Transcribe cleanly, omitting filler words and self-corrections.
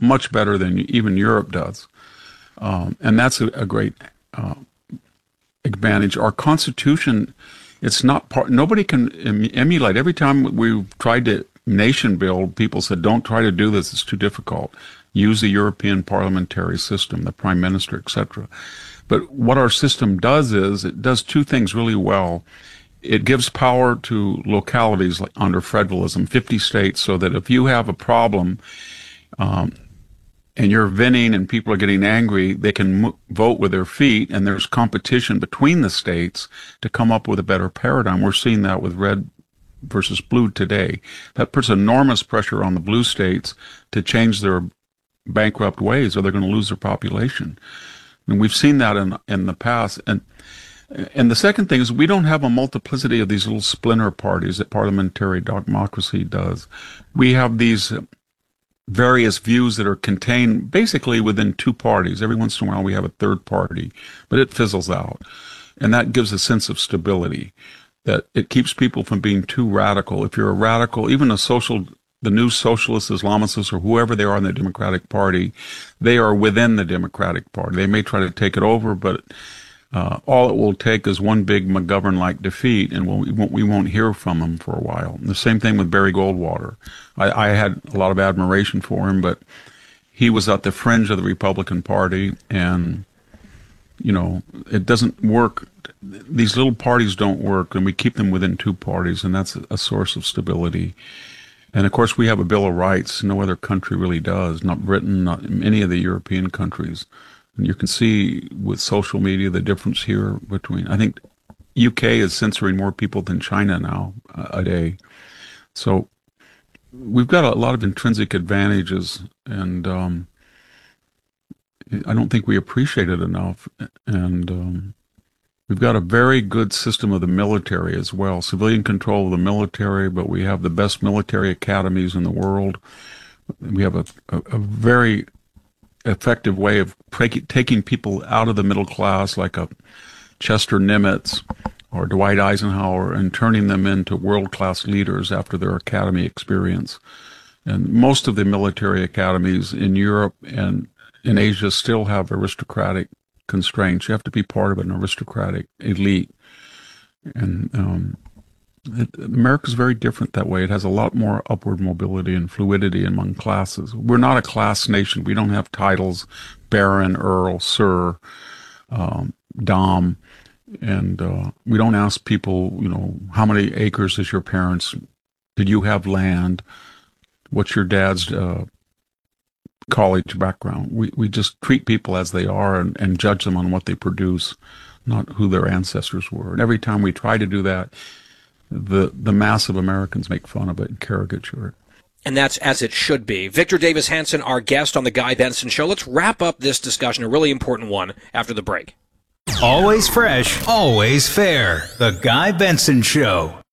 much better than even Europe does. And that's a great advantage. Our Constitution, it's not nobody can emulate. Every time we've tried to nation build, people said, don't try to do this, it's too difficult. Use the European parliamentary system, the prime minister, etc. But what our system does is it does two things really well. It gives power to localities like under federalism, 50 states, so that if you have a problem and you're venting and people are getting angry, they can vote with their feet, and there's competition between the states to come up with a better paradigm. We're seeing that with red versus blue today. That puts enormous pressure on the blue states to change their bankrupt ways, or they're going to lose their population. And we've seen that in the past. And the second thing is we don't have a multiplicity of these little splinter parties that parliamentary democracy does. We have these various views that are contained basically within two parties. Every once in a while we have a third party, but it fizzles out. And that gives a sense of stability, that it keeps people from being too radical. If you're a radical, even the new socialists, Islamists, or whoever they are in the Democratic Party, they are within the Democratic Party. They may try to take it over, but all it will take is one big McGovern-like defeat, and we won't hear from him for a while. And the same thing with Barry Goldwater. I had a lot of admiration for him, but he was at the fringe of the Republican Party, and, it doesn't work. These little parties don't work, and we keep them within two parties, and that's a source of stability. And, of course, we have a Bill of Rights. No other country really does, not Britain, not any of the European countries. And you can see with social media the difference here between, I think UK is censoring more people than China now a day. So we've got a lot of intrinsic advantages, and I don't think we appreciate it enough. And we've got a very good system of the military as well, civilian control of the military, but we have the best military academies in the world. We have a very effective way of taking people out of the middle class, like a Chester Nimitz or Dwight Eisenhower, and turning them into world-class leaders after their academy experience. And most of the military academies in Europe and in Asia still have aristocratic constraints. You have to be part of an aristocratic elite. And America's very different that way. It has a lot more upward mobility and fluidity among classes. We're not a class nation. We don't have titles, Baron, Earl, Sir, Dom, and we don't ask people, how many acres is your parents? Did you have land? What's your dad's college background? We just treat people as they are and judge them on what they produce, not who their ancestors were. And every time we try to do that, the mass of Americans make fun of it and caricature it. And that's as it should be. Victor Davis Hanson, our guest on The Guy Benson Show. Let's wrap up this discussion, a really important one, after the break. Always fresh, always fair. The Guy Benson Show.